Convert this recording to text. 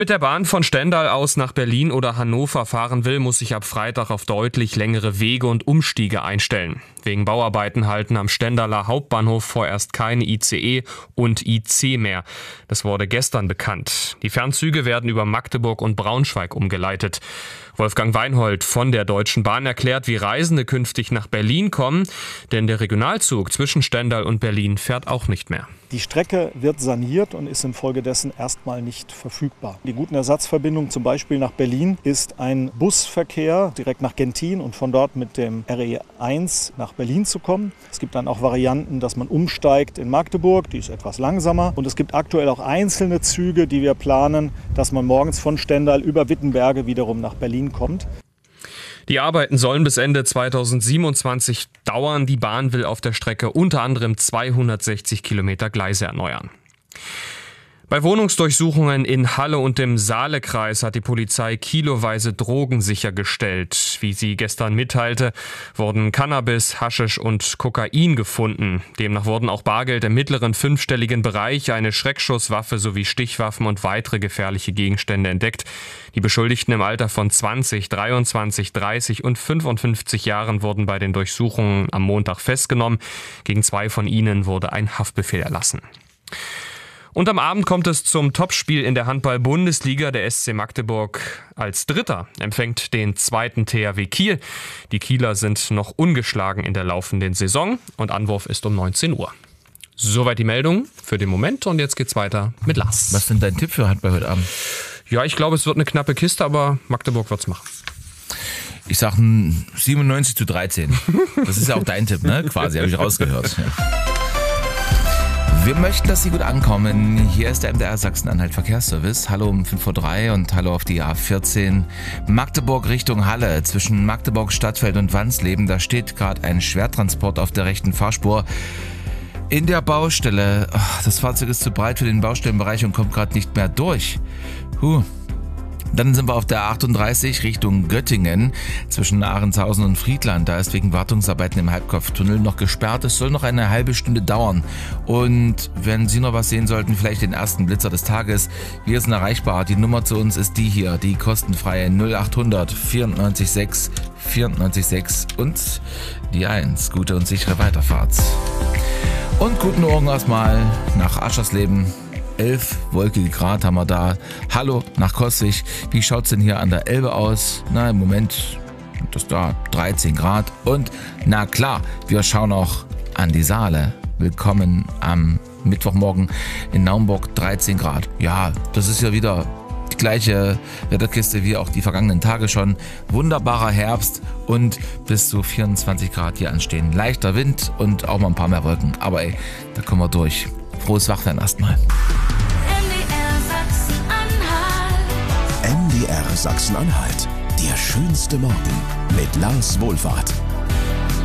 Mit der Bahn von Stendal aus nach Berlin oder Hannover fahren will, muss sich ab Freitag auf deutlich längere Wege und Umstiege einstellen. Wegen Bauarbeiten halten am Stendaler Hauptbahnhof vorerst keine ICE und IC mehr. Das wurde gestern bekannt. Die Fernzüge werden über Magdeburg und Braunschweig umgeleitet. Wolfgang Weinhold von der Deutschen Bahn erklärt, wie Reisende künftig nach Berlin kommen, denn der Regionalzug zwischen Stendal und Berlin fährt auch nicht mehr. Die Strecke wird saniert und ist infolgedessen erstmal nicht verfügbar. Die guten Ersatzverbindungen zum Beispiel nach Berlin ist ein Busverkehr direkt nach Gentin und von dort mit dem RE1 nach Berlin zu kommen. Es gibt dann auch Varianten, dass man umsteigt in Magdeburg, die ist etwas langsamer. Und es gibt aktuell auch einzelne Züge, die wir planen, dass man morgens von Stendal über Wittenberge wiederum nach Berlin kommt. Die Arbeiten sollen bis Ende 2027 dauern. Die Bahn will auf der Strecke unter anderem 260 Kilometer Gleise erneuern. Bei Wohnungsdurchsuchungen in Halle und im Saalekreis hat die Polizei kiloweise Drogen sichergestellt. Wie sie gestern mitteilte, wurden Cannabis, Haschisch und Kokain gefunden. Demnach wurden auch Bargeld im mittleren fünfstelligen Bereich, eine Schreckschusswaffe sowie Stichwaffen und weitere gefährliche Gegenstände entdeckt. Die Beschuldigten im Alter von 20, 23, 30 und 55 Jahren wurden bei den Durchsuchungen am Montag festgenommen. Gegen 2 von ihnen wurde ein Haftbefehl erlassen. Und am Abend kommt es zum Topspiel in der Handball-Bundesliga. Der SC Magdeburg als Dritter empfängt den zweiten THW Kiel. Die Kieler sind noch ungeschlagen in der laufenden Saison und Anwurf ist um 19 Uhr. Soweit die Meldung für den Moment und jetzt geht's weiter mit Lars. Was ist denn dein Tipp für Handball heute Abend? Ja, ich glaube, es wird eine knappe Kiste, aber Magdeburg wird's machen. Ich sag 97:13. Das ist ja auch dein Tipp, ne? Quasi, habe ich rausgehört. Wir möchten, dass Sie gut ankommen. Hier ist der MDR Sachsen-Anhalt Verkehrsservice. Hallo um 5:03 und hallo auf die A14. Magdeburg Richtung Halle. Zwischen Magdeburg, Stadtfeld und Wansleben. Da steht gerade ein Schwertransport auf der rechten Fahrspur. In der Baustelle. Das Fahrzeug ist zu breit für den Baustellenbereich und kommt gerade nicht mehr durch. Dann sind wir auf der 38 Richtung Göttingen zwischen Ahrenshausen und Friedland. Da ist wegen Wartungsarbeiten im Halbkopftunnel noch gesperrt. Es soll noch eine halbe Stunde dauern. Und wenn Sie noch was sehen sollten, vielleicht den ersten Blitzer des Tages. Wir sind erreichbar. Die Nummer zu uns ist die hier, die kostenfreie 0800 94 6 94 6 und die 1. Gute und sichere Weiterfahrt. Und guten Morgen erstmal nach Aschersleben. 11 wolkige Grad haben wir da. Hallo nach Koswig. Wie schaut's denn hier an der Elbe aus? Na, im Moment das da 13 Grad. Und na klar, wir schauen auch an die Saale. Willkommen am Mittwochmorgen in Naumburg, 13 Grad. Ja, das ist ja wieder die gleiche Wetterkiste wie auch die vergangenen Tage schon. Wunderbarer Herbst und bis zu 24 Grad hier anstehen. Leichter Wind und auch mal ein paar mehr Wolken. Aber ey, da kommen wir durch. Frohes Wachwerden erstmal. MDR Sachsen-Anhalt. Der schönste Morgen mit Lars Wohlfahrt.